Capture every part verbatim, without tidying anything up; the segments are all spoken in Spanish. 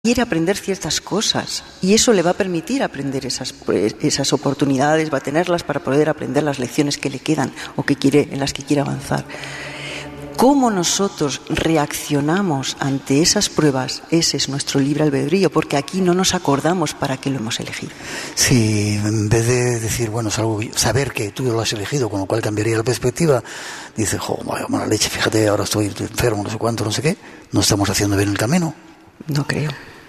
quiere aprender ciertas cosas y eso le va a permitir aprender esas, esas oportunidades, va a tenerlas para poder aprender las lecciones que le quedan o que quiere, en las que quiere avanzar. Cómo nosotros reaccionamos ante esas pruebas, ese es nuestro libre albedrío, porque aquí no nos acordamos para qué lo hemos elegido. Sí, en vez de decir, bueno, es algo, saber que tú lo has elegido, con lo cual cambiaría la perspectiva, dices, jo, vaya mala leche, fíjate, ahora estoy enfermo, no sé cuánto, no sé qué, no estamos haciendo bien el camino. No creo.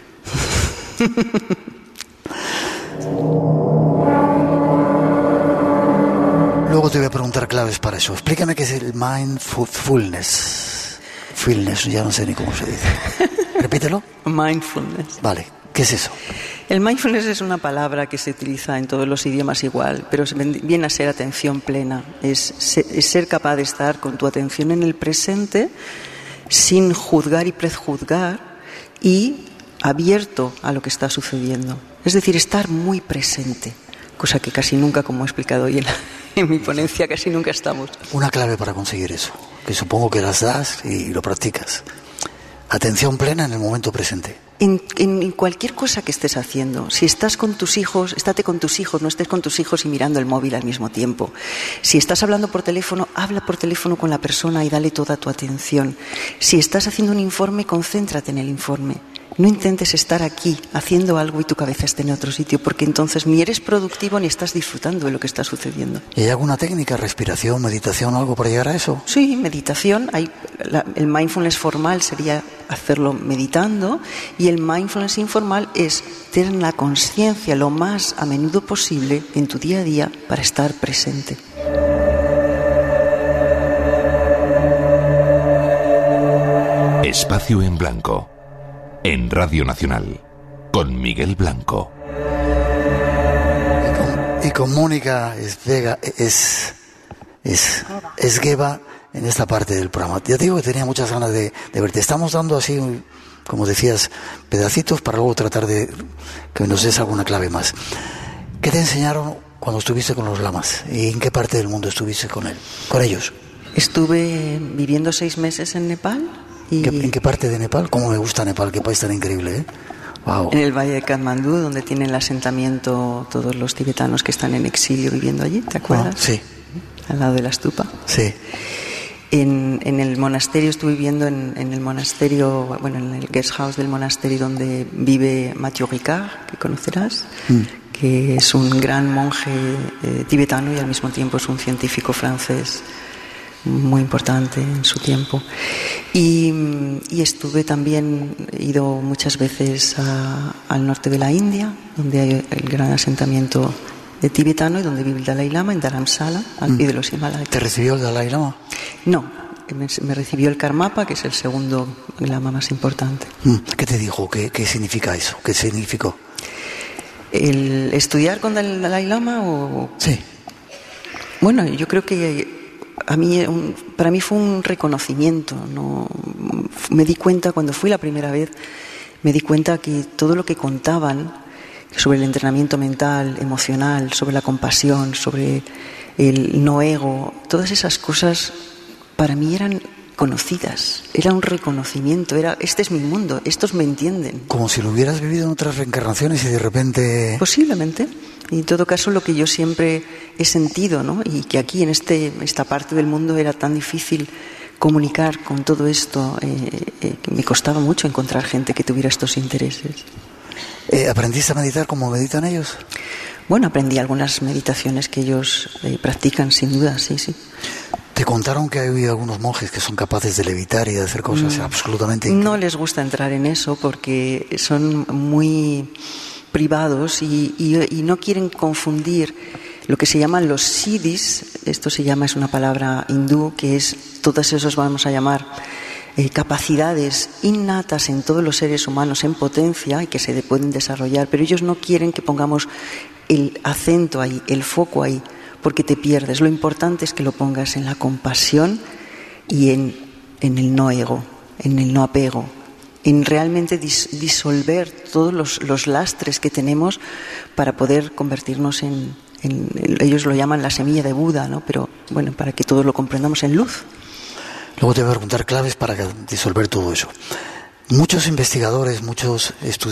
Luego te voy a preguntar claves para eso. Explícame qué es el mindfulness. Fullness, ya no sé ni cómo se dice. Repítelo. Mindfulness. Vale, ¿qué es eso? El mindfulness es una palabra que se utiliza en todos los idiomas igual, pero viene a ser atención plena. Es ser, es ser capaz de estar con tu atención en el presente sin juzgar y prejuzgar y abierto a lo que está sucediendo. Es decir, estar muy presente, cosa que casi nunca, como he explicado hoy en, la, en mi ponencia, casi nunca estamos. Una clave para conseguir eso, que supongo que las das y lo practicas. Atención plena en el momento presente. En, en cualquier cosa que estés haciendo, si estás con tus hijos, estate con tus hijos, no estés con tus hijos y mirando el móvil al mismo tiempo. Si estás hablando por teléfono, habla por teléfono con la persona y dale toda tu atención. Si estás haciendo un informe, concéntrate en el informe. No intentes estar aquí haciendo algo y tu cabeza esté en otro sitio, porque entonces ni eres productivo ni estás disfrutando de lo que está sucediendo. ¿Y hay alguna técnica, respiración, meditación, algo para llegar a eso? Sí, meditación. Hay, la, el mindfulness formal sería hacerlo meditando y el mindfulness informal es tener la conciencia lo más a menudo posible en tu día a día para estar presente. Espacio en Blanco. En Radio Nacional, con Miguel Blanco. Y con, y con Mónica Esvega, es, es, Esgueva en esta parte del programa. Ya te digo que tenía muchas ganas de, de verte. Estamos dando así, como decías, pedacitos para luego tratar de que nos des alguna clave más. ¿Qué te enseñaron cuando estuviste con los lamas? ¿Y en qué parte del mundo estuviste con él, con ellos? Estuve viviendo seis meses en Nepal. Y ¿en qué parte de Nepal? ¿Cómo me gusta Nepal? Qué país tan increíble, ¿eh? Wow. En el Valle de Katmandú, donde tienen el asentamiento todos los tibetanos que están en exilio viviendo allí, ¿te acuerdas? Ah, sí. Al lado de la stupa. Sí. En, en el monasterio, estuve viviendo en, en el monasterio, bueno, en el guest house del monasterio donde vive Mathieu Ricard, que conocerás, mm. que es un gran monje eh, tibetano y al mismo tiempo es un científico francés muy importante en su tiempo. Y, y estuve también, he ido muchas veces a, al norte de la India, donde hay el gran asentamiento de tibetano y donde vive el Dalai Lama, en Dharamsala, al pie de los Himalayas. ¿Te recibió el Dalai Lama? No, me, me recibió el Karmapa, que es el segundo lama más importante. ¿Qué te dijo? ¿Qué, qué significa eso? ¿Qué significó? ¿El estudiar con el Dalai Lama o...? Sí. Bueno, yo creo que a mí, un, para mí fue un reconocimiento. No, me di cuenta, cuando fui la primera vez, me di cuenta que todo lo que contaban sobre el entrenamiento mental, emocional, sobre la compasión, sobre el no ego, todas esas cosas para mí eran conocidas, era un reconocimiento, era este es mi mundo, estos me entienden. Como si lo hubieras vivido en otras reencarnaciones y de repente... Posiblemente. Y en todo caso lo que yo siempre he sentido, ¿no? Y que aquí en este, esta parte del mundo era tan difícil comunicar con todo esto, eh, eh, que me costaba mucho encontrar gente que tuviera estos intereses. Eh, ¿Aprendiste a meditar como meditan ellos? Bueno, aprendí algunas meditaciones que ellos eh, practican, sin duda, sí, sí. ¿Te contaron que hay algunos monjes que son capaces de levitar y de hacer cosas mm, absolutamente increíbles? No les gusta entrar en eso porque son muy privados y, y, y no quieren confundir lo que se llaman los siddhis. Esto se llama, es una palabra hindú, que es, todos esos vamos a llamar eh, capacidades innatas en todos los seres humanos en potencia y que se pueden desarrollar, pero ellos no quieren que pongamos el acento ahí, el foco ahí, porque te pierdes. Lo importante es que lo pongas en la compasión y en, en el no ego, en el no apego, en realmente dis, disolver todos los, los lastres que tenemos para poder convertirnos en, en, en, ellos lo llaman la semilla de Buda, ¿no? Pero bueno, para que todos lo comprendamos, en luz. Luego te voy a preguntar claves para disolver todo eso. muchos investigadores, muchos estudiosos